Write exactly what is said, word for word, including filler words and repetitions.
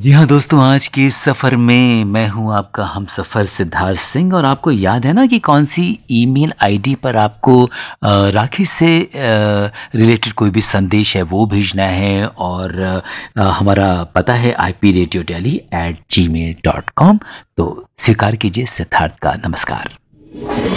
जी हाँ दोस्तों, आज के इस सफ़र में मैं हूँ आपका हमसफ़र सिद्धार्थ सिंह। और आपको याद है ना कि कौन सी ईमेल आईडी पर आपको अ, राखी से रिलेटेड कोई भी संदेश है वो भेजना है। और अ, हमारा पता है I P radio daily eight ji mail dot com. तो स्वीकार कीजिए सिद्धार्थ का नमस्कार।